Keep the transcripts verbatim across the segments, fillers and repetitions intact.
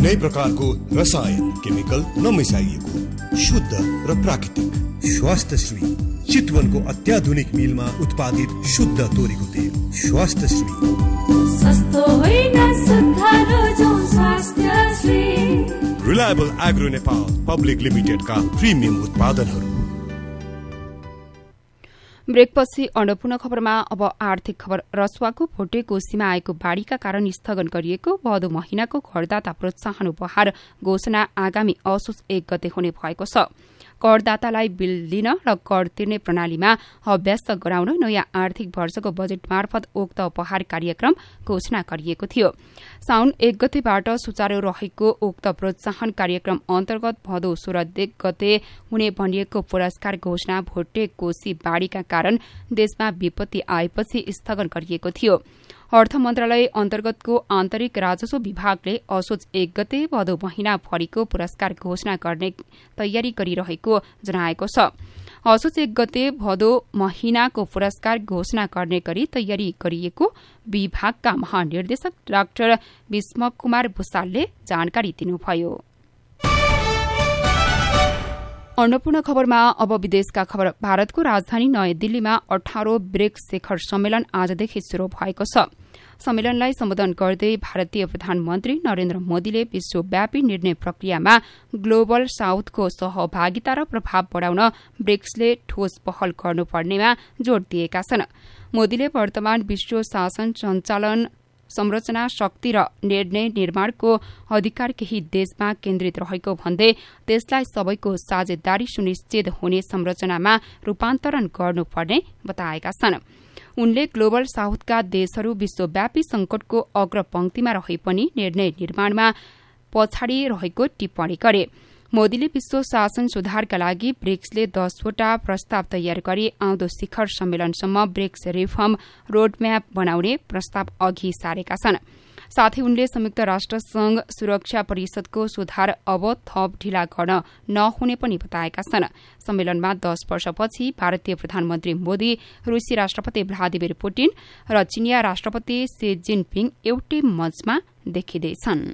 कुनै प्रकारको रसायन केमिकल नमिसाइएको शुद्ध र प्राकृतिक स्वास्थ्यश्री चितवनको अत्याधुनिक मिलमा उत्पादित शुद्ध तोरीको तेल। स्वास्थ्यश्री सस्तो होइन शुद्ध रोजौ स्वास्थ्यश्री। रिलायबल एग्रो नेपाल पब्लिक लिमिटेडका प्रिमियम उत्पादनहरू। ब्रेकपछि अन्नपूर्ण खबरमा अब आर्थिक खबर। रसुवाको भोटे कोशीमा आएको बाढ़ीका कारण स्थगन गरिएको भदौ महिनाको करदाता प्रोत्साहन उपहार घोषणा आगामी असोज एक गते हुने भएको छ। करदातालाई बिल लिन र कर तिर्ने प्रणालीमा अभ्यस्त गराउन नयाँ आर्थिक वर्षको बजेट मार्फत उक्त उपहार कार्यक्रम घोषणा गरिएको थियो। साउन एक गतेबाट सुचारू रहेको उक्त प्रोत्साहन कार्यक्रम अन्तर्गत भदौ सोह्र गते हुने भनिएको पुरस्कार घोषणा भोटे कोशी बाढ़ीका कारण देशमा विपत्ति आएपछि स्थगन गरिएको थियो। अर्थ मन्त्रालय अन्तर्गतको आन्तरिक राजस्व विभागले असोज एक गते भदौ महिना भरिको पुरस्कार घोषणा गर्ने तयारी गरिरहेको जनाएको छ। असोज एक गते भदौ महिनाको पुरस्कार घोषणा गर्ने गरी तयारी गरिएको विभागका महानिर्देशक डाक्टर भीष्म कुमार भूषालले जानकारी दिनुभयो। अन्नपूर्ण खबरमा अब विदेशका खबर। भारतको राजधानी नयाँ दिल्लीमा अठारौं ब्रिक्स शिखर सम्मेलन आजदेखि शुरू भएको छ। सम्मेलनलाई सम्बोधन गर्दै भारतीय प्रधानमन्त्री नरेन्द्र मोदीले विश्वव्यापी निर्णय प्रक्रियामा ग्लोबल साउथको सहभागिता र प्रभाव बढ़ाउन ब्रिक्सले ठोस पहल गर्नुपर्नेमा जोड़ दिएका छन्। मोदीले वर्तमान विश्व शासन सञ्चालन संरचना शक्ति र निर्णय निर्माणको अधिकार केही देशमा केन्द्रित रहेको भन्दै त्यसलाई सबैको साझेदारी सुनिश्चित हुने संरचनामा रूपान्तरण गर्नुपर्ने बताएका छन्। उनले ग्लोबल साउथका देशहरू विश्वव्यापी संकटको अग्रपंक्तिमा रहे पनि निर्णय निर्माणमा पछाडि रहेको टिप्पणी गरे। मोदीले विश्व शासन सुधारका लागि ब्रिक्सले दसवटा प्रस्ताव तयार गरी आउँदो शिखर सम्मेलनसम्म ब्रिक्स रिफर्म रोडम्याप बनाउने प्रस्ताव अघि सारेका छन्। साथै उनले संयुक्त राष्ट्र संघ सुरक्षा परिषदको सुधार अब थप ढिला गर्न नहुने पनि बताएका छन्। सम्मेलनमा दश वर्षपछि भारतीय प्रधानमन्त्री मोदी, रूसी राष्ट्रपति भ्लादिमिर पुटिन र चीनिया राष्ट्रपति सी जिनपिङ एउटै मञ्चमा देखिँदैछन्।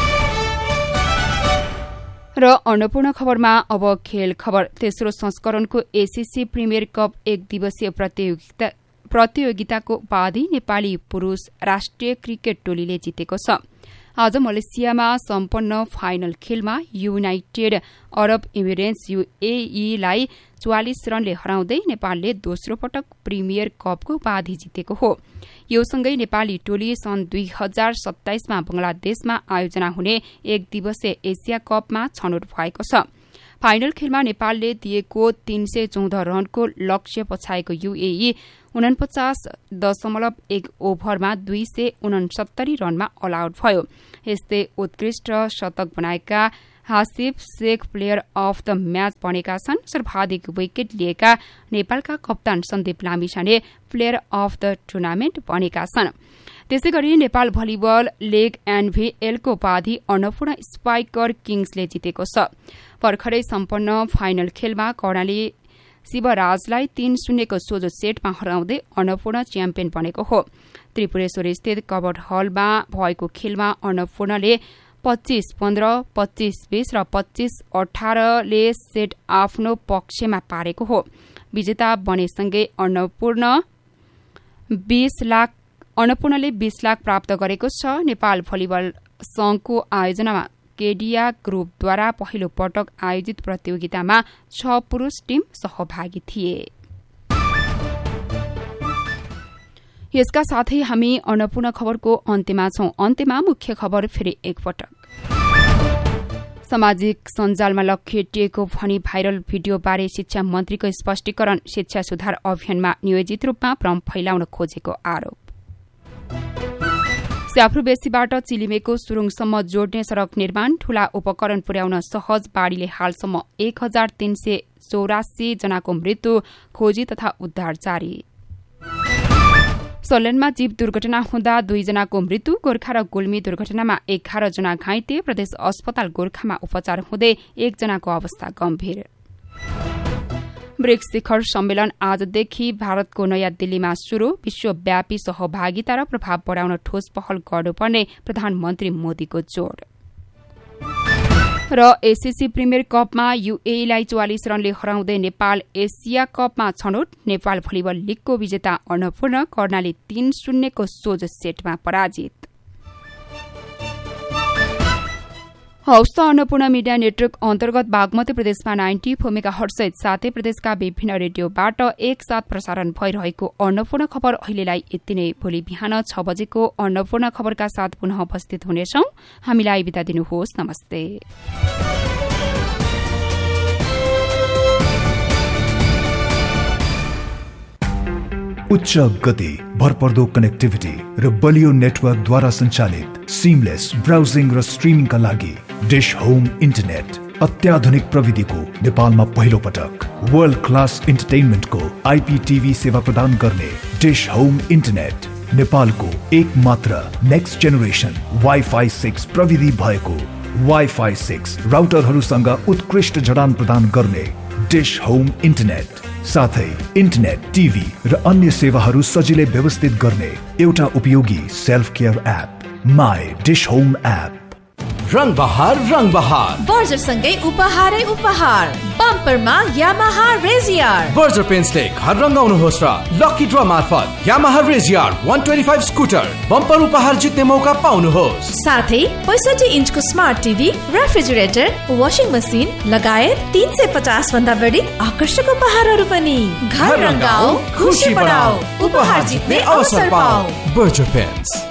र अन्नपूर्ण खबरमा अब खेल खबर। तेस्रो संस्करणको एसीसी प्रिमियर कप एक दिवसीय प्रतियोगिता प्रतियोगिताको उपाधि नेपाली पुरूष राष्ट्रिय क्रिकेट टोलीले जितेको छ। आज मलेसियामा सम्पन्न फाइनल खेलमा युनाइटेड अरब इमिरेट्स यूएईलाई चौवालिस रनले हराउँदै नेपालले दोस्रो पटक प्रिमियर कपको उपाधि जितेको हो। यो सँगै नेपाली टोली सन् दुई हजार सत्ताइसमा बंगलादेशमा आयोजना हुने एक दिवसीय एसिया कपमा छनौट भएको छ। फाइनल खेलमा नेपालले दिएको तीन सय चौध रनको लक्ष्य पछाएको यूएई उनपचास दशमलव एक ओभरमा दुई सय उनसत्तरी रनमा अल आउट भयो। यस्तै उत्कृष्ट शतक बनाएका Hasif Sheikh player of the match बनेका छन्। सर्वाधिक विकेट लिएका नेपालका कप्तान Sandeep Lamichhane player of the tournament बनेका छन्। त्यसैगरी नेपाल भलिबल लेग एनभीएलको उपाधि अन्नपूर्ण स्पाइकर किङ्सले जितेको छ। भर्खरै सम्पन्न फाइनल खेलमा कर्णाली शिवराजलाई तीन शून्यको सोझो सेटमा हराउँदै अन्नपूर्ण च्याम्पियन बनेको हो। त्रिपुरेश्वर स्थित कबर्ड हलमा भएको खेलमा अन्नपूर्णले पच्चीस पन्ध्र, पच्चीस बीस र पच्चीस अठारले सेट आफ्नो पक्षमा पारेको हो। विजेता बनेसँगै अन्नपूर्ण बीस लाख अन्नपूर्णले बीस लाख प्राप्त गरेको छ। नेपाल भलिबल संघको आयोजनामा केडिया ग्रुपद्वारा पहिलो पटक आयोजित प्रतियोगितामा छ पुरूष टीम सहभागी थिए। यसका साथै हामी अन्नपूर्ण खबरको अन्त्यमा छौं। अन्त्यमा मुख्य खबर फेरि एकपटक। सामाजिक सञ्जालमा लखेटिएको भनी भाइरल भिडियोबारे शिक्षा मन्त्रीको स्पष्टीकरण। शिक्षा सुधार अभियानमा नियोजित रूपमा भ्रम फैलाउन खोजेको आरोप। स्याफ्रुबेसीबाट चिलिमेको सुरुङसम्म जोड्ने सड़क निर्माण। ठूला उपकरण पुर्याउन सहज। बाढ़ीले हालसम्म एक हजार तीन सय चौरासी जनाको मृत्यु। खोजी तथा उद्धार जारी। सल्यानमा जीव दुर्घटना हुँदा दुईजनाको मृत्यु। गोर्खा र गुल्मी दुर्घटनामा एघार जना घाइते। प्रदेश अस्पताल गोर्खामा उपचार हुँदै एकजनाको अवस्था गम्भीर। ब्रिक्स शिखर सम्मेलन आजदेखि भारतको नयाँ दिल्लीमा शुरू। विश्वव्यापी सहभागिता र प्रभाव बढ़ाउन ठोस पहल गर्नुपर्ने प्रधानमन्त्री मोदीको जोड़। र एससीसी प्रिमियर कपमा युएईलाई चौवालिस रनले हराउँदै नेपाल एसिया कपमा छनौट। नेपाल भलिबल लीगको विजेता अन्नपूर्ण कर्णाली तीन शून्यको सोझ सेटमा पराजित। हौस् त अन्नपूर्ण मिडिया नेटवर्क अन्तर्गत बागमती प्रदेशमा नाइन्टी फोर मेगा हर्टसहित साथै प्रदेशका विभिन्न रेडियोबाट एकसाथ प्रसारण भइरहेको अन्नपूर्ण खबर अहिलेलाई यति नै। भोलि बिहान छ बजेको अन्नपूर्ण खबरका साथ पुनः उपस्थित हुनेछौं। हामीलाई बिदा दिनुहोस्। नमस्ते। उच्च गति, भरपर्दो कनेक्टिभिटी र बलियो नेटवर्कद्वारा सञ्चालित सिमलेस ब्राउजिङ र स्ट्रिमिङका लागि डिश होम इन्टरनेट अत्याधुनिक प्रविधिको नेपालमा पहिलो पटक वर्ल्ड क्लास इन्टरटेनमेन्टको आइपीटीभी सेवा प्रदान गर्ने डिश होम इन्टरनेट नेपालको एक मात्र नेक्स्ट जेनेरेसन वाइफाई सिक्स प्रविधि भएको वाइफाई सिक्स राउटरहरूसँग उत्कृष्ट जडान प्रदान गर्ने डिश होम इन्टरनेट साथै इन्टरनेट, टिभी र अन्य सेवाहरू सजिलै व्यवस्थित गर्ने एउटा उपयोगी self care app my dish home app. रंग बहार रंग बहार बर्जर सँगै उपहारै उपहार बम्परमा यामाहा रेजियर। बर्जर पेन्सले घर रंगाउनुहोस् र लकी ड्र मार्फत यामाहा रेजियर एक सय पच्चीस स्कुटर बम्पर उपहार जित्ने मौका पाउनुहोस्। साथै पैंसठी इन्चको smart TV, refrigerator, washing machine लगायत तीन सय पचास भन्दा बढी आकर्षक उपहारहरू पनि। घर रंगाऊ, खुशी बढाऊ, उपहार जित्ने अवसर पाऊ। Berger pens.